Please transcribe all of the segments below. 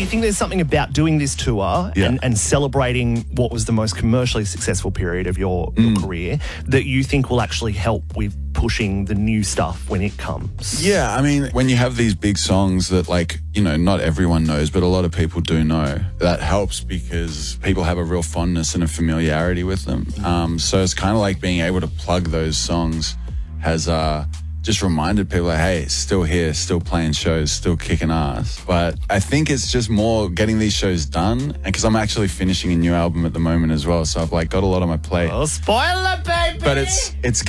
you think there's something about doing this tour and celebrating what was the most commercially successful period of your career that you think will actually help with pushing the new stuff when it comes? Yeah, I mean, when you have these big songs that, like, you know, not everyone knows, but a lot of people do know, that helps because people have a real fondness and a familiarity with them. So it's kind of like being able to plug those songs has just reminded people, like, hey, still here, still playing shows, still kicking ass. But I think it's just more getting these shows done, and because I'm actually finishing a new album at the moment as well, so I've like got a lot on my plate. Oh, spoiler, baby! But it's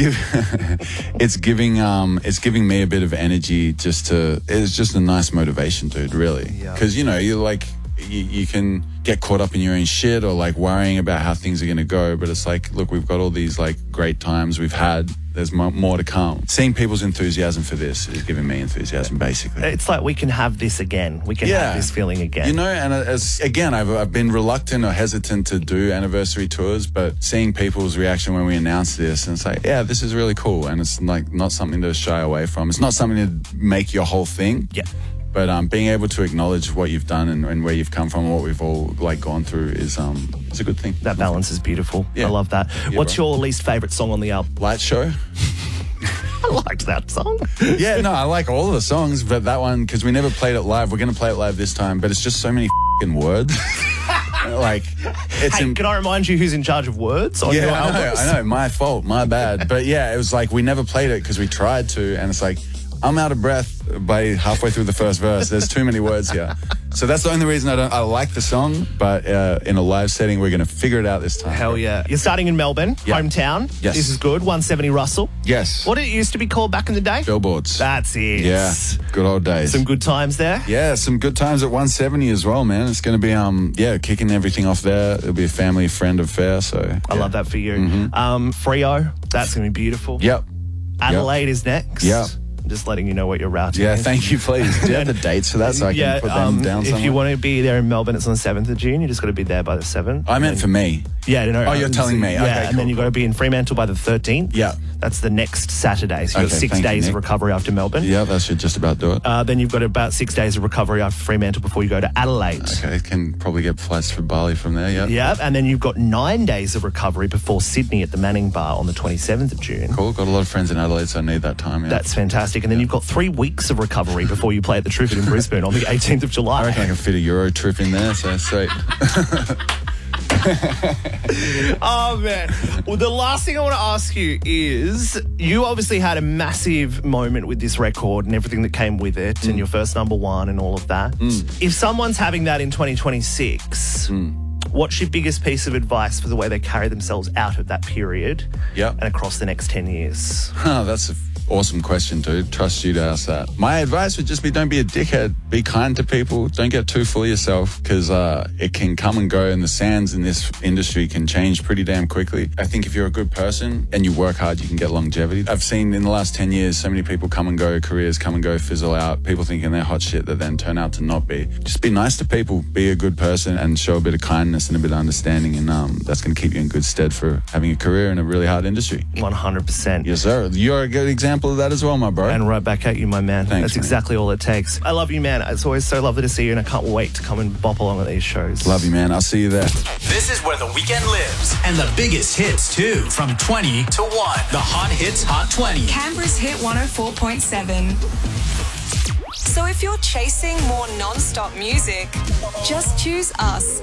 giving me a bit of energy. It's just a nice motivation, dude. Really, because you know you're like. You can get caught up in your own shit or like worrying about how things are going to go. But it's like, look, we've got all these like great times we've had. There's more to come. Seeing people's enthusiasm for this is giving me enthusiasm, basically. It's like we can have this again. We can have this feeling again. You know, and I've been reluctant or hesitant to do anniversary tours, but seeing people's reaction when we announced this, and it's like, yeah, this is really cool. And it's like not something to shy away from. It's not something to make your whole thing. Yeah. But being able to acknowledge what you've done and where you've come from and what we've all like gone through is a good thing. That balance is beautiful. Yeah. I love that. Yeah, What's your least favourite song on the album? Light Show. I liked that song. Yeah, no, I like all of the songs, but that one, because we never played it live. We're going to play it live this time, but it's just so many f***ing words. Like, it's can I remind you who's in charge of words on your albums? I know, my fault, my bad. But yeah, it was like we never played it because we tried to, and it's like, I'm out of breath by halfway through the first verse. There's too many words here. So that's the only reason I like the song, but in a live setting, we're going to figure it out this time. Hell yeah. You're starting in Melbourne, hometown. Yes. This is good. 170 Russell. Yes. What did it used to be called back in the day? Billboards. That's it. Yeah, good old days. Some good times there? Yeah, some good times at 170 as well, man. It's going to be, kicking everything off there. It'll be a family friend affair, so. I love that for you. Frio, that's going to be beautiful. Yep. Adelaide is next. Yep. Just letting you know what your route is. Yeah, thank you, please. Do you have the dates for that so I can put them down somewhere? If you want to be there in Melbourne, it's on the 7th of June. You just got to be there by the 7th. I meant for me. Yeah, no. Oh, you're telling me. Yeah, okay, and then you've got to be in Fremantle by the 13th. Yeah. That's the next Saturday. So you've got 6 days of recovery after Melbourne. Yeah, that should just about do it. Then you've got about 6 days of recovery after Fremantle before you go to Adelaide. Okay, can probably get flights for Bali from there, yeah. Yeah, and then you've got 9 days of recovery before Sydney at the Manning Bar on the 27th of June. Cool, got a lot of friends in Adelaide, so I need that time, yeah. That's fantastic. And then you've got 3 weeks of recovery before you play at the Trufford in Brisbane on the 18th of July. I reckon I can fit a Euro trip in there, so sweet. Oh, man. Well, the last thing I want to ask you is, you obviously had a massive moment with this record and everything that came with it and your first #1 and all of that. If someone's having that in 2026, what's your biggest piece of advice for the way they carry themselves out of that period and across the next 10 years? That's an awesome question, dude. Trust you to ask that. My advice would just be, don't be a dickhead. Be kind to people. Don't get too full of yourself, because it can come and go, and the sands in this industry can change pretty damn quickly. I think if you're a good person and you work hard, you can get longevity. I've seen in the last 10 years so many people come and go, careers come and go, fizzle out, people thinking they're hot shit that then turn out to not be. Just be nice to people, be a good person, and show a bit of kindness and a bit of understanding, and that's going to keep you in good stead for having a career in a really hard industry. 100%. Yes, sir. You're a good example of that as well, my bro. And right back at you, my man. Thanks, That's exactly all it takes. I love you, man. It's always so lovely to see you, and I can't wait to come and bop along at these shows. Love you, man. I'll see you there. This is where the weekend lives, and the biggest hits too, from 20 to 1. The Hot Hits Hot 20. Canberra's Hit 104.7. So if you're chasing more non-stop music, just choose us.